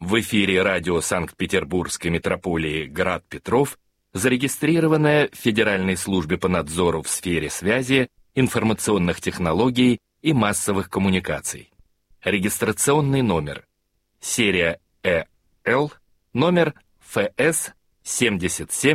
В эфире радио Санкт-Петербургской метрополии «Град Петров», зарегистрированное в Федеральной службе по надзору в сфере связи, информационных технологий и массовых коммуникаций. Регистрационный номер. Серия ЭЛ, номер ФС 77